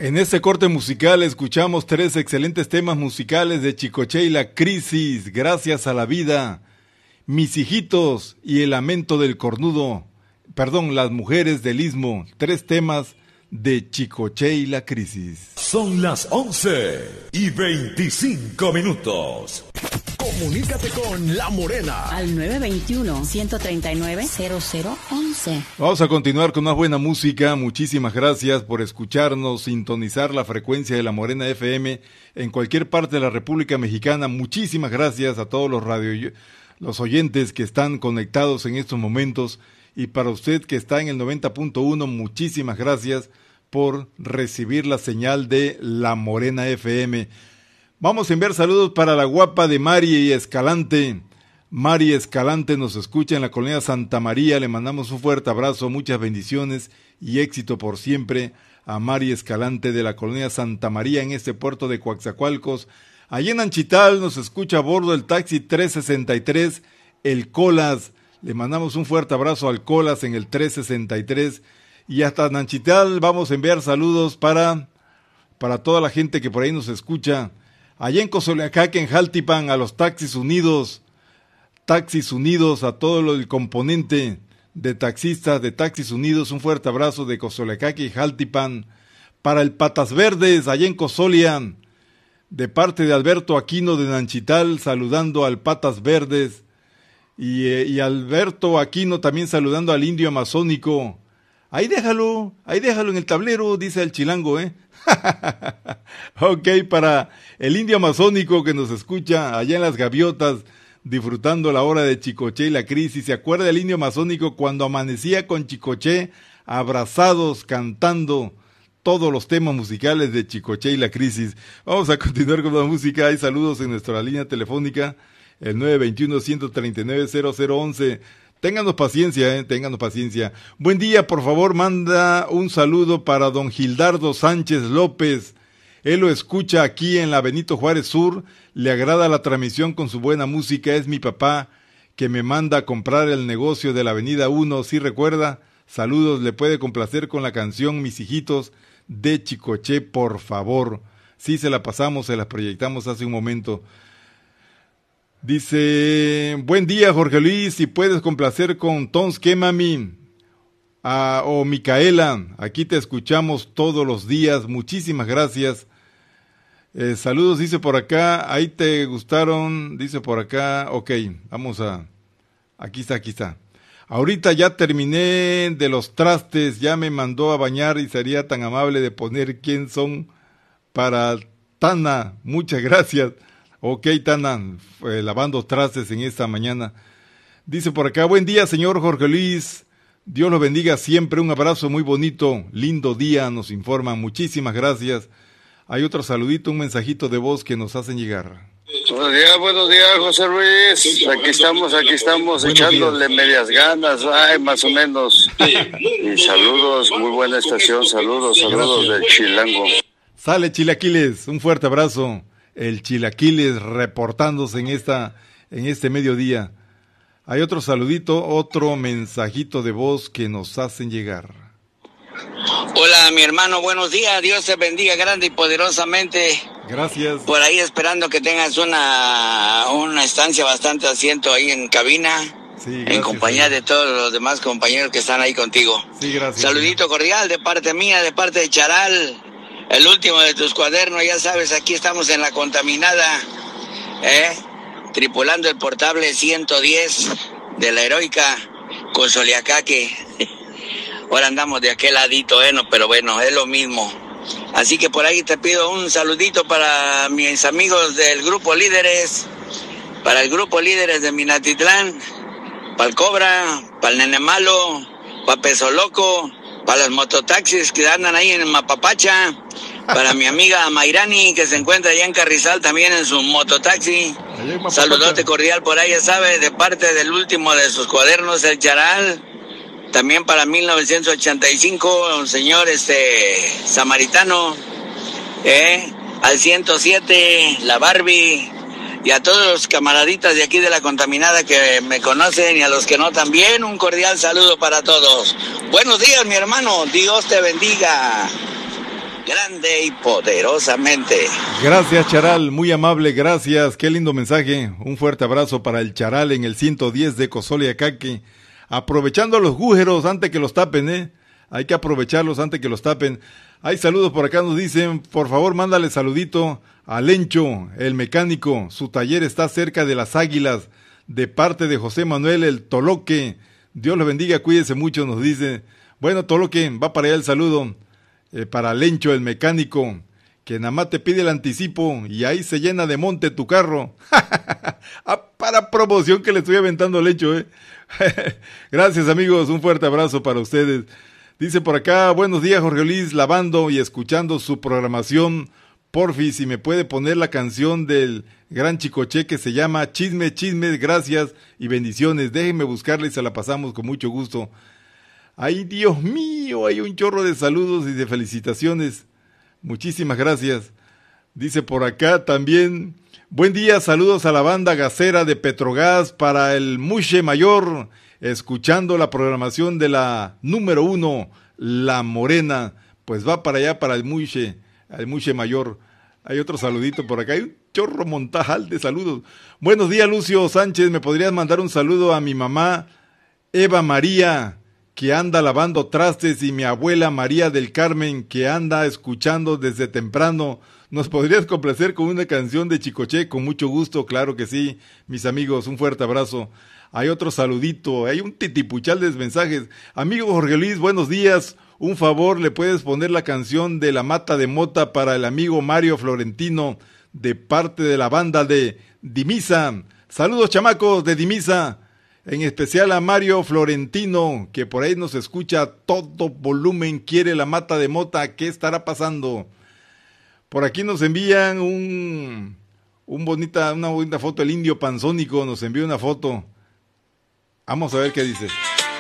En este corte musical escuchamos 3 excelentes temas musicales de Chicoché y La Crisis, Gracias a la Vida, Mis Hijitos y El Lamento del Cornudo, Las Mujeres del Istmo, 3 temas de Chicoché y La Crisis. Son las 11:25. Comunícate con La Morena al 921-139-0011. Vamos a continuar con una buena música. Muchísimas gracias por escucharnos, sintonizar la frecuencia de La Morena FM en cualquier parte de la República Mexicana. Muchísimas gracias a todos los oyentes que están conectados en estos momentos, y para usted que está en el 90.1, muchísimas gracias por recibir la señal de La Morena FM. Vamos a enviar saludos para la guapa de Mari Escalante. Mari Escalante nos escucha en la colonia Santa María. Le mandamos un fuerte abrazo, muchas bendiciones y éxito por siempre a Mari Escalante de la colonia Santa María en este puerto de Coatzacoalcos. Allí en Anchital nos escucha a bordo del taxi 363, el Colas. Le mandamos un fuerte abrazo al Colas en el 363. Y hasta Anchital vamos a enviar saludos para toda la gente que por ahí nos escucha. Allá en Cozoleacaque, en Jaltipan, a los Taxis Unidos, a todo el componente de taxistas de Taxis Unidos, un fuerte abrazo de Cozoleacaque y Jaltipan. Para el Patas Verdes, allá en Cozolia, de parte de Alberto Aquino de Nanchital, saludando al Patas Verdes, y Alberto Aquino también saludando al Indio Amazónico. Ahí déjalo en el tablero, dice el chilango, Ok, para el Indio Amazónico que nos escucha allá en las Gaviotas, disfrutando la hora de Chicoché y La Crisis. ¿Se acuerda el Indio Amazónico cuando amanecía con Chicoché, abrazados, cantando todos los temas musicales de Chicoché y La Crisis? Vamos a continuar con la música. Hay saludos en nuestra línea telefónica, el 921-139-0011. Ténganos paciencia, ténganos paciencia. Buen día, por favor, manda un saludo para don Gildardo Sánchez López. Él lo escucha aquí en la Benito Juárez Sur, le agrada la transmisión con su buena música. Es mi papá que me manda a comprar el negocio de la Avenida 1, ¿sí recuerda? Saludos, le puede complacer con la canción Mis Hijitos de Chicoché, por favor. Sí, se la pasamos, se la proyectamos hace un momento. Dice, buen día Jorge Luis, si puedes complacer con Tons que Mami o Micaela, aquí te escuchamos todos los días, muchísimas gracias. Saludos, dice por acá, ahí te gustaron, dice por acá, ok, aquí está. Ahorita ya terminé de los trastes, ya me mandó a bañar y sería tan amable de poner quién son para Tana, muchas gracias. Ok, Tana, lavando trastes en esta mañana. Dice por acá, buen día, señor Jorge Luis. Dios lo bendiga siempre. Un abrazo muy bonito. Lindo día, nos informa. Muchísimas gracias. Hay otro saludito, un mensajito de voz que nos hacen llegar. Buenos días, José Luis. Aquí estamos echándole medias ganas, más o menos. Y saludos, muy buena estación. Saludos del Chilango. Sale, Chilaquiles, un fuerte abrazo. El Chilaquiles reportándose en este mediodía. Hay otro saludito, otro mensajito de voz que nos hacen llegar. Hola, mi hermano, buenos días. Dios te bendiga grande y poderosamente. Gracias. Por ahí esperando que tengas una estancia bastante asiento ahí en cabina. Sí, gracias, en compañía de todos los demás compañeros que están ahí contigo. Sí, gracias. Saludito cordial de parte mía, de parte de Charal. El último de tus cuadernos, ya sabes, aquí estamos en la contaminada, tripulando el portable 110 de la heroica Cozoleacaque. Ahora andamos de aquel ladito, pero bueno, es lo mismo. Así que por ahí te pido un saludito para mis amigos del Grupo Líderes, para el Grupo Líderes de Minatitlán, para el Cobra, para el Nene Malo, para Peso Loco, para los mototaxis que andan ahí en Mapapacha, para mi amiga Mayrani que se encuentra allá en Carrizal también en su mototaxi. Saludote cordial por ahí, ya sabe, de parte del último de sus cuadernos, el Charal. También para 1985, señor Samaritano, al 107, la Barbie, y a todos los camaraditas de aquí de la contaminada que me conocen y a los que no también, un cordial saludo para todos. Buenos días, mi hermano, Dios te bendiga. grande y poderosamente. Gracias, Charal, muy amable, gracias, qué lindo mensaje. Un fuerte abrazo para el Charal en el 110 de Cozoleacaque. Aprovechando los gújeros antes que los tapen, hay que aprovecharlos antes que los tapen. Hay saludos por acá, nos dicen, por favor mándale saludito a Lencho, el mecánico, su taller está cerca de las Águilas, de parte de José Manuel el Toloque. Dios lo bendiga, cuídese mucho, nos dice. Bueno, Toloque, va para allá el saludo, para Lencho, el mecánico, que nada más te pide el anticipo y ahí se llena de monte tu carro. Para promoción que le estoy aventando a Lencho, Gracias, amigos, un fuerte abrazo para ustedes. Dice por acá, buenos días, Jorge Luis, lavando y escuchando su programación. Porfi, si me puede poner la canción del gran Chicoche que se llama Chisme, Chisme, gracias y bendiciones. Déjenme buscarla y se la pasamos con mucho gusto. Ay, Dios mío, hay un chorro de saludos y de felicitaciones. Muchísimas gracias. Dice por acá también, buen día, saludos a la banda gasera de Petrogas para el Mushe Mayor, escuchando la programación de la número 1, La Morena. Pues va para allá, para el Mushe Mayor. Hay otro saludito por acá, hay un chorro montajal de saludos. Buenos días, Lucio Sánchez, ¿me podrías mandar un saludo a mi mamá Eva María, que anda lavando trastes, y mi abuela María del Carmen, que anda escuchando desde temprano? ¿Nos podrías complacer con una canción de Chicoche? Con mucho gusto, claro que sí, mis amigos, un fuerte abrazo. Hay otro saludito, hay un titipuchal de mensajes. Amigo Jorge Luis, buenos días. Un favor, ¿le puedes poner la canción de La Mata de Mota para el amigo Mario Florentino, de parte de la banda de Dimisa? Saludos, chamacos de Dimisa, en especial a Mario Florentino, que por ahí nos escucha a todo volumen, quiere La Mata de Mota. ¿Qué estará pasando? Por aquí nos envían una bonita foto, el Indio Panzónico nos envió una foto. Vamos a ver qué dice.